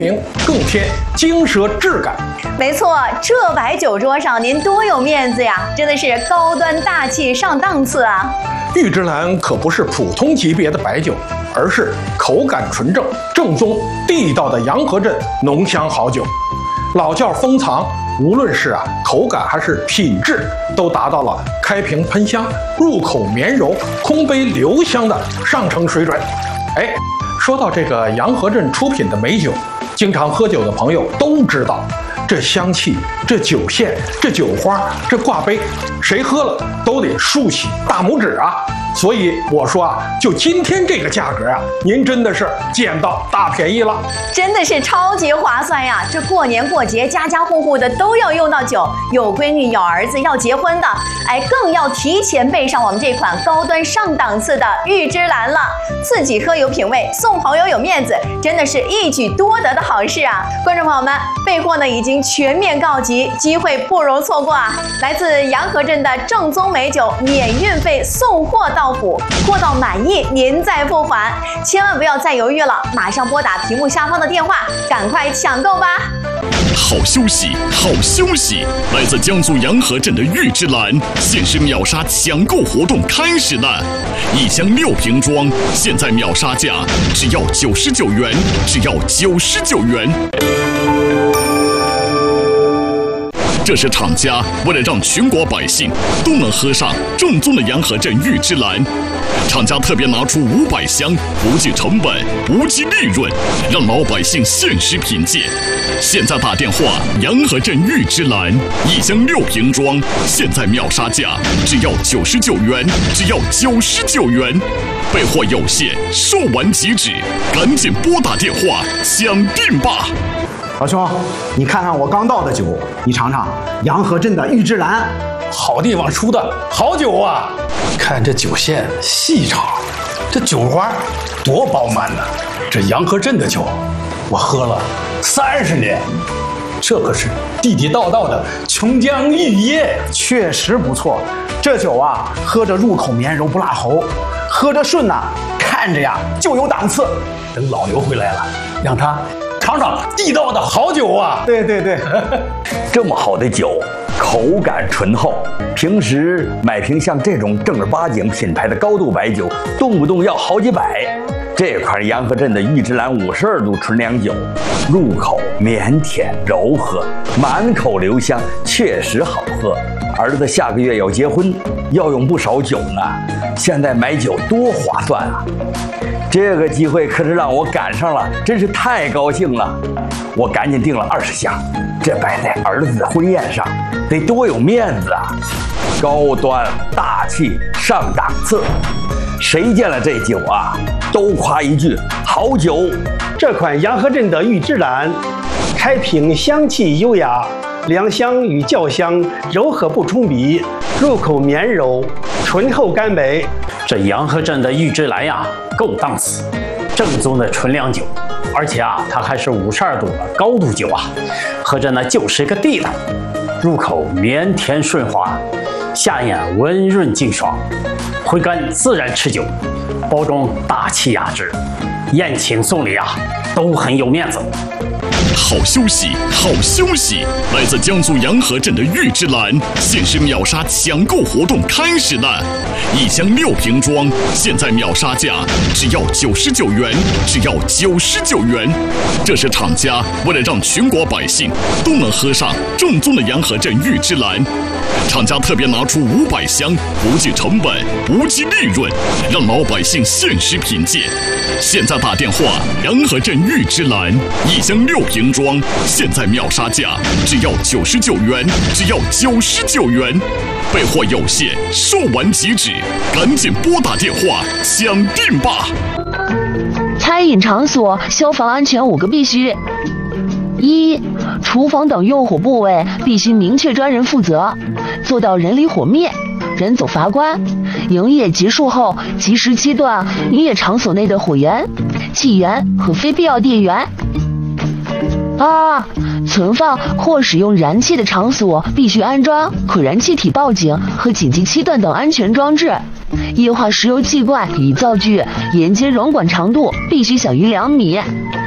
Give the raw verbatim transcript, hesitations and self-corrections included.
名更添精舌质感。 没错，这摆酒桌上您多有面子呀，真的是高端大气上档次啊！ 玉芝兰可不是普通级别的白酒，而是口感纯正、正宗地道的洋河镇浓香好酒。老窖封藏，无论是啊口感还是品质，都达到了开瓶喷香、入口绵柔、空杯留香的上乘水准。哎，说到这个洋河镇出品的美酒，经常喝酒的朋友都知道，这香气、这酒线、这酒花、这挂杯，谁喝了都得竖起大拇指啊！所以我说啊，就今天这个价格啊，您真的是捡到大便宜了， 真的是超级划算呀！这过年过节，家家户户的都要用到酒，有闺女、有儿子要结婚的，哎，更要提前备上我们这款高端上档次的玉芝兰了。自己喝有品味，送朋友有面子，真的是一举多得的好事啊！观众朋友们，备货呢已经全面告急，机会不容错过啊！来自洋河镇的正宗美酒，免运费送货到府，货到满意您再付款，千万不要再犹豫了，马上拨打屏幕下方的电话，赶快抢购吧！ 好消息，好消息！来自江苏洋河镇的玉芝兰限时秒杀抢购活动开始了，一箱六瓶装，现在秒杀价只要九十九元，只要九十九元。这是厂家为了让全国百姓都能喝上正宗的洋河镇玉芝兰，厂家特别拿出五百箱，不计成本，不计利润，让老百姓限时品鉴。现在打电话，洋河镇玉芝兰一箱六瓶装，现在秒杀价只要九十九元，只要九十九元。备货有限，售完即止，赶紧拨打电话抢订吧！ 老兄，你看看我刚倒的酒，你尝尝洋河镇的玉芝兰， 好地方出的好酒啊！看这酒线细长，这酒花多饱满呢。这洋河镇的酒，我喝了三十年，这可是地地道道的琼浆玉液， 确实不错。这酒啊，喝着入口绵柔不辣喉，喝着顺呐、啊，看着呀就有档次。 等老刘回来了，让他尝尝地道的好酒啊！ 对对对， 这么好的酒，口感醇厚，平时买瓶像这种正儿八经品牌的高度白酒，动不动要好几百。这款洋河镇的玉芝兰五十二度纯粮酒，入口绵甜柔和，满口留香，确实好喝。儿子下个月要结婚，要用不少酒呢，现在买酒多划算啊！这个机会可是让我赶上了，真是太高兴了！我赶紧订了二十箱，这摆在儿子的婚宴上，得多有面子啊！高端大气上档次，谁见了这酒啊，都夸一句好酒。 这款洋河镇的玉芝兰，开瓶香气优雅，凉香与酵香柔和不冲鼻，入口绵柔，醇厚甘美。 这洋河镇的玉芝兰呀，够档次，正宗的纯粮酒，而且啊，它还是五十二度的高度酒啊，喝着呢就是个地道，入口绵甜顺滑，下咽温润净爽，回甘自然持久，包装大气雅致，宴请送礼啊都很有面子。 好消息，好消息！来自江苏洋河镇的玉芝兰限时秒杀抢购活动开始了，一箱六瓶装，现在秒杀价只要九十九元，只要九十九元。这是厂家为了让全国百姓都能喝上正宗的洋河镇玉芝兰，厂家特别拿出五百箱，不计成本，不计利润，让老百姓限时品鉴。现在打电话，洋河镇玉芝兰一箱六瓶装，现在秒杀价只要九十九元，只要九十九元。备货有限，售完即止，赶紧拨打电话抢订吧！ 餐饮场所消防安全五个必须：一、厨房等用火部位必须明确专人负责，做到人离火灭，人走阀关。营业结束后，及时切断营业场所内的火源、气源和非必要电源。二、存放或使用燃气的场所必须安装可燃气体报警和紧急切断等安全装置。液化石油气罐与灶具沿接软管长度必须小于两米。